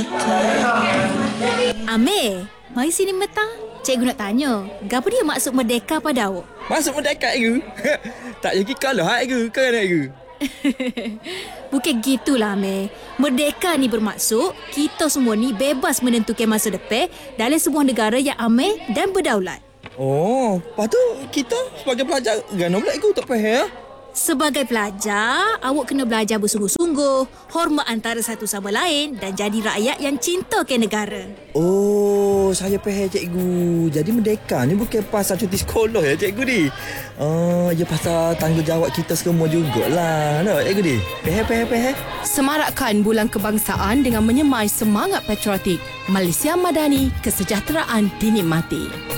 Amir, mari sini metang. Cikgu nak tanya, gapo dia maksud merdeka pada awak? Masuk mendekat ke? Tak jadi kalah ke? Kan ke? Bukan gitulah, Amir. Merdeka ni bermaksud kita semua ni bebas menentukan masa depan dalam sebuah negara yang aman dan berdaulat. Oh, lepas tu kita sebagai pelajar gana pula ikut tak faham? Sebagai pelajar, awak kena belajar bersungguh-sungguh, hormat antara satu sama lain dan jadi rakyat yang cinta ke negara. Oh, saya faham cikgu. Jadi merdeka ni bukan pasal cuti sekolah ya cikgu ni. Ya pasal tanggungjawab kita semua jugalah. Tak cikgu ni? Faham. Semarakkan Bulan Kebangsaan dengan menyemai semangat patriotik. Malaysia Madani, kesejahteraan dinikmati.